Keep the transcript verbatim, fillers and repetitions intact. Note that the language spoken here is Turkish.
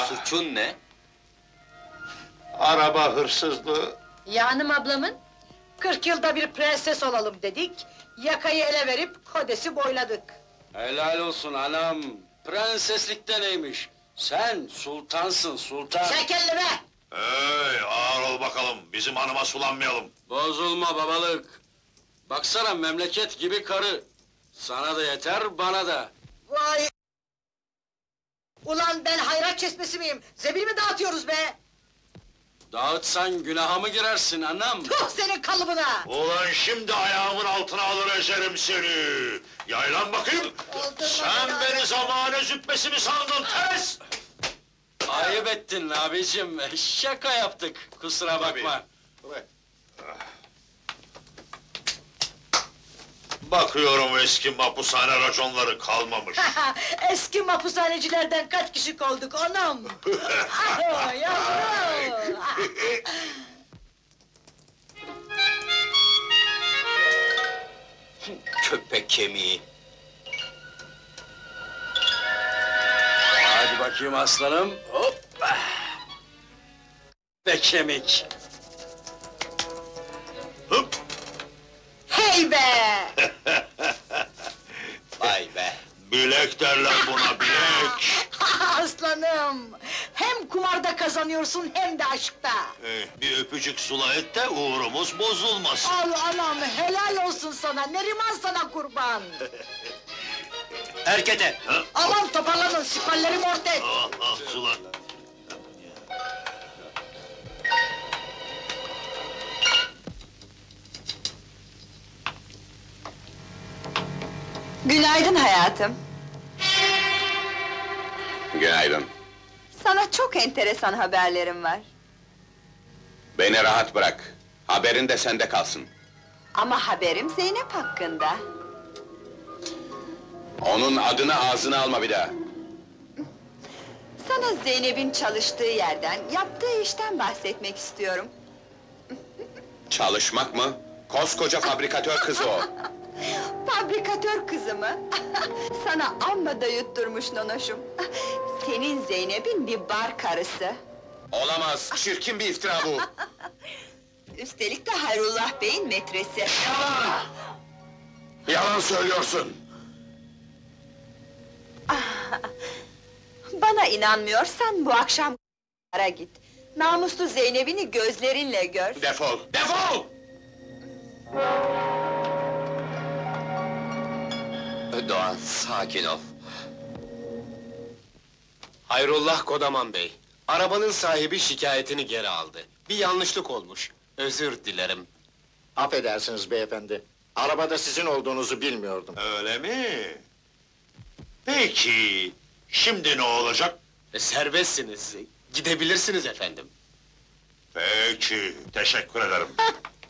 Suçun ne? Araba hırsızlığı. Yanım ablamın, kırk yılda bir prenses olalım dedik, yakayı ele verip kodesi boyladık. Helal olsun anam! Prenseslikte neymiş? Sen sultansın, sultan! Çek elini be! Hey, ağır ol bakalım, bizim hanıma sulanmayalım. Bozulma babalık! Baksana memleket gibi karı! Sana da yeter, bana da! Vay! Ulan ben hayrat çeşmesi miyim? Zebil mi dağıtıyoruz be? Dağıtsan günaha mı girersin anam? Tuh senin kalıbına! Ulan şimdi ayağımın altına alır ezerim seni! Yaylan bakayım! Aldırma Sen beni, beni aldırma. zamane züppesi mi sandın tez? Ayıp ettin abicim, şaka yaptık, kusura bakma! Bakıyorum eski mapushane raconları kalmamış. Eski mahpushanecilerden kaç kişi olduk anam? Ah, yavrum! Köpek kemiği! Hadi bakayım aslanım, hoppa! Ve kemik! Hıp! Hey be! Vay be! Bilek derler buna, bilek! Aslanım! Hem kumarda kazanıyorsun hem de aşkta! Eh, bir öpücük sula et de uğrumuz bozulmasın. Al anam, helal olsun sana, Neriman sana kurban! Erkete! Ha? Aman toparlanın, siparlerim ortaya! Ah, ah, sula! Günaydın hayatım. Günaydın. Sana çok enteresan haberlerim var. Beni rahat bırak. Haberin de sende kalsın. Ama haberim Zeynep hakkında. Onun adını ağzına alma bir daha. Sana Zeynep'in çalıştığı yerden, yaptığı işten bahsetmek istiyorum. Çalışmak mı? Koskoca fabrikatör kızı o. Fabrikatör kızı mı? Sana amma da yutturmuş nonoşum. Senin Zeynep'in bir bar karısı. Olamaz, çirkin bir iftira bu. Üstelik de Hayrullah Bey'in metresi. Yalan söylüyorsun. Bana inanmıyorsan bu akşam bara git. Namuslu Zeynep'ini gözlerinle gör. Defol, defol! Doğan, sakin ol. Hayrullah Kodaman Bey, arabanın sahibi şikayetini geri aldı. Bir yanlışlık olmuş. Özür dilerim. Affedersiniz beyefendi. Arabada sizin olduğunuzu bilmiyordum. Öyle mi? Peki, şimdi ne olacak? E, serbestsiniz, gidebilirsiniz efendim. Peki, teşekkür ederim.